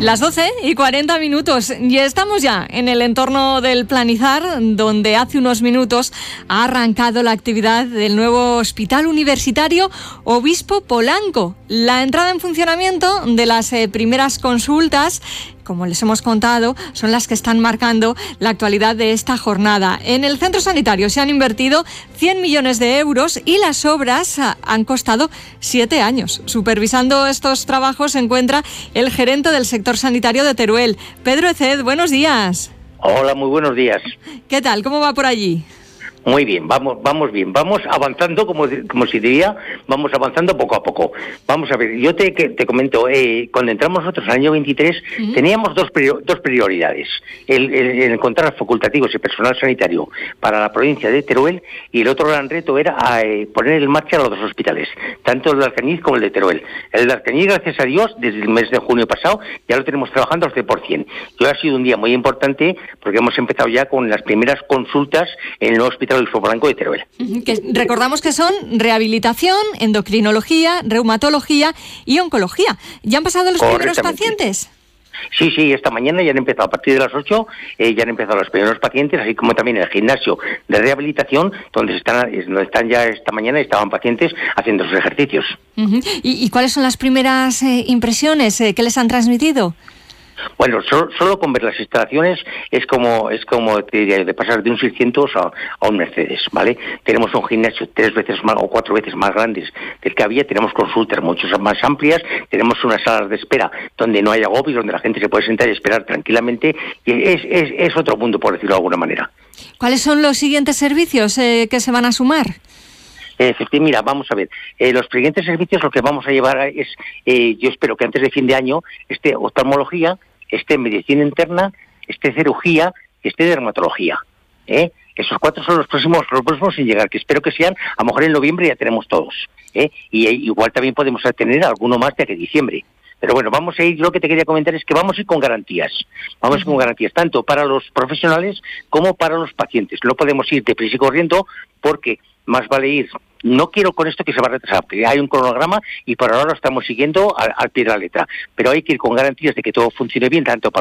Las 12:40 y estamos ya en el entorno del Planizzar, donde hace unos minutos ha arrancado la actividad del nuevo Hospital Universitario Obispo Polanco. La entrada en funcionamiento de las primeras consultas, como les hemos contado, son las que están marcando la actualidad de esta jornada. En el centro sanitario se han invertido 100 millones de euros y las obras han costado 7 años. Supervisando estos trabajos se encuentra el gerente del sector sanitario de Teruel, Pedro Eced. Buenos días. Hola, muy buenos días. ¿Qué tal? ¿Cómo va por allí? Muy bien, vamos bien, vamos avanzando, como se diría, vamos avanzando poco a poco. Vamos a ver, yo te comento, cuando entramos nosotros al año 23, teníamos dos prioridades, el encontrar facultativos y personal sanitario para la provincia de Teruel, y el otro gran reto era poner en marcha los dos hospitales, tanto el de Alcañiz como el de Teruel. El de Alcañiz, gracias a Dios, desde el mes de junio pasado, ya lo tenemos trabajando al 100%. Y hoy ha sido un día muy importante porque hemos empezado ya con las primeras consultas en el nuevo hospital Obispo Polanco de Teruel. Recordamos que son rehabilitación, endocrinología, reumatología y oncología. ¿Ya han pasado los primeros pacientes? Sí, esta mañana ya han empezado, a partir de las 8, ya han empezado los primeros pacientes, así como también el gimnasio de rehabilitación, donde están ya esta mañana, estaban pacientes haciendo sus ejercicios. ¿Y cuáles son las primeras impresiones que les han transmitido? Bueno, solo con ver las instalaciones es como te diría, de pasar de un 600 a un Mercedes, ¿vale? Tenemos un gimnasio 3 veces más o 4 veces más grandes del que había, tenemos consultas mucho más amplias, tenemos unas salas de espera donde no hay agobios, donde la gente se puede sentar y esperar tranquilamente, y es otro mundo, por decirlo de alguna manera. ¿Cuáles son los siguientes servicios que se van a sumar? Mira, vamos a ver, los siguientes servicios lo que vamos a llevar es, yo espero que antes de fin de año, oftalmología, medicina interna, cirugía, dermatología. Esos 4 son los próximos en llegar, que espero que sean, a lo mejor en noviembre ya tenemos todos. Y igual también podemos tener alguno más de aquí diciembre. Pero bueno, vamos a ir, lo que te quería comentar es que vamos a ir con garantías. Vamos a ir con garantías, tanto para los profesionales como para los pacientes. No podemos ir deprisa y corriendo porque más vale ir. No quiero con esto que se va a retrasar, porque hay un cronograma y por ahora lo estamos siguiendo al pie de la letra. Pero hay que ir con garantías de que todo funcione bien, tanto para